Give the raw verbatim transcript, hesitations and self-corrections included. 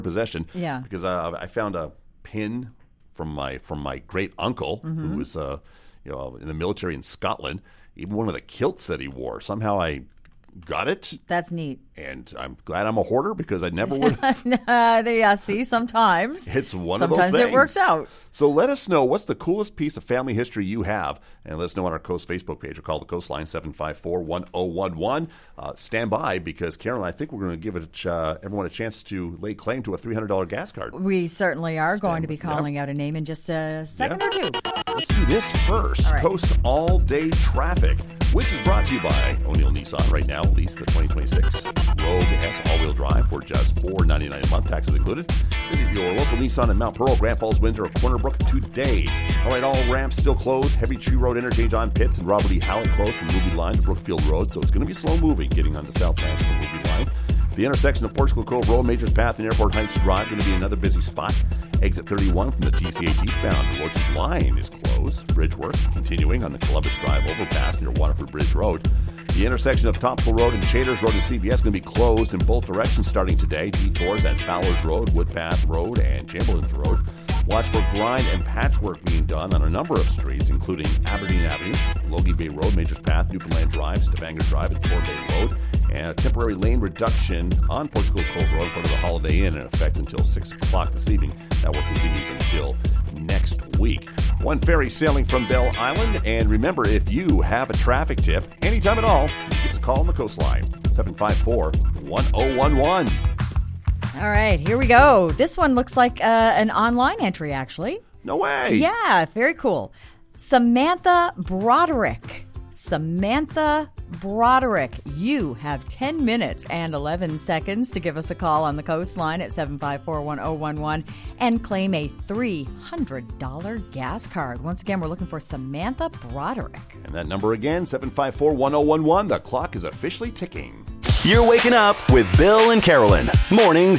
possession. Yeah. Because uh, I found a pin from my from my great uncle mm-hmm. who was uh, you know in the military in Scotland. Even one of the kilts that he wore. Somehow I got it. That's neat. And I'm glad I'm a hoarder because I never would have. Yeah, see, sometimes. It's one sometimes of those things. Sometimes it works out. So let us know what's the coolest piece of family history you have. And let us know on our Coast Facebook page or call the Coastline seven five four, one oh one one. Uh, stand by because, Carolyn, I think we're going to give it, uh, everyone a chance to lay claim to a three hundred dollars gas card. We certainly are stand going to be with, calling yeah. out a name in just a second yeah. or two. Let's do this first. All right. Coast all-day traffic, which is brought to you by O'Neill Nissan. Right now, lease the twenty twenty-six Rogue S all-wheel drive for just four hundred ninety-nine dollars a month, taxes included. Visit your local Nissan in Mount Pearl, Grand Falls, Windsor, or Corner Brook today. All right, all ramps still closed. Heavy Tree Road interchange on Pitts and Robert E. Howlett closed from Ruby Line to Brookfield Road, so it's going to be slow moving getting onto South Ranch from Ruby Line. The intersection of Portugal Cove Road, Majors Path, and Airport Heights Drive going to be another busy spot. Exit thirty-one from the T C H eastbound. Roach's Line is closed. Bridge work continuing on the Columbus Drive overpass near Waterford Bridge Road. The intersection of Topsail Road and Shaders Road and C B S going to be closed in both directions starting today. Detours at Fowler's Road, Woodpath Road, and Chamberlain's Road. Watch for grind and patchwork being done on a number of streets, including Aberdeen Avenue, Logie Bay Road, Majors Path, Newfoundland Drive, Stavanger Drive, and Tor Bay Road. And a temporary lane reduction on Portugal Cove Road, part of the Holiday Inn, in effect until six o'clock this evening. That work continues until next week. One ferry sailing from Bell Island. And remember, if you have a traffic tip, anytime at all, give us a call on the Coastline, seven five four, one oh one one. All right, here we go. This one looks like uh, an online entry, actually. No way. Yeah, very cool. Samantha Broderick. Samantha Broderick. You have ten minutes and eleven seconds to give us a call on the Coastline at seven five four, one oh one one and claim a three hundred dollars gas card. Once again, we're looking for Samantha Broderick. And that number again, seven five four, one oh one one. The clock is officially ticking. You're waking up with Bill and Carolyn. Mornings